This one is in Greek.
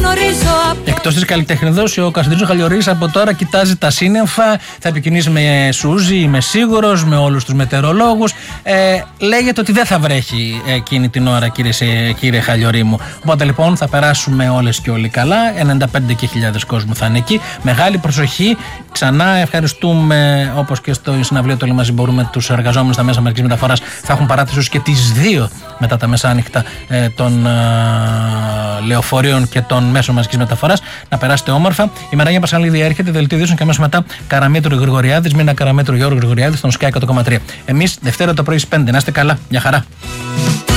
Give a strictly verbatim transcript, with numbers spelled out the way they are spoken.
Εκτός της καλλιτεχνιδός, ο Κωνσταντίνος Χαλιορίδης από τώρα κοιτάζει τα σύννεφα, θα επικοινωνήσει με Σούζη, είμαι σίγουρος, με όλους τους μετεωρολόγους. Ε, λέγεται ότι δεν θα βρέχει εκείνη την ώρα, κύριε, κύριε Χαλιορί μου. Οπότε λοιπόν θα περάσουμε όλες και όλοι καλά. ενενήντα πέντε και χιλιάδες κόσμου θα είναι εκεί. Μεγάλη προσοχή. Ξανά ευχαριστούμε, όπως και στο συναυλίο του Όλοι Μαζί Μπορούμε, τους εργαζόμενους στα μέσα μαζικής μεταφοράς. Θα έχουν παράτηση και τις δύο μετά τα μεσάνυχτα ε, των ε, λεωφορείων και των μέσων μαζικής μεταφοράς. Να περάσετε όμορφα. Η Μαραγία Πασχαλίδη έρχεται, δελτίο ειδήσεων και αμέσως μετά Καραμέτρου Γρηγοριάδης, Μίνα Καραμέτρου Γιώργου Γρηγοριάδης, στον Sky εκατό κόμμα τρία. Εμείς Δευτέρα το πρωί στις πέντε. Να είστε καλά. Μια χαρά.